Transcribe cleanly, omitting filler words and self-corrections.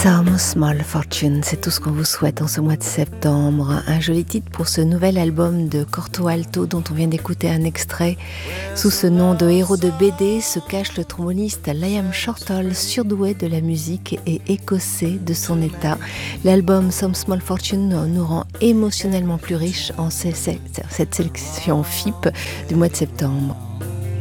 Some Small Fortune, c'est tout ce qu'on vous souhaite en ce mois de septembre. Un joli titre pour ce nouvel album de Corto Alto dont on vient d'écouter un extrait. Sous ce nom de héros de BD se cache le tromboniste Liam Shortall, surdoué de la musique et écossais de son état. L'album Some Small Fortune nous rend émotionnellement plus riches en cette sélection FIP du mois de septembre.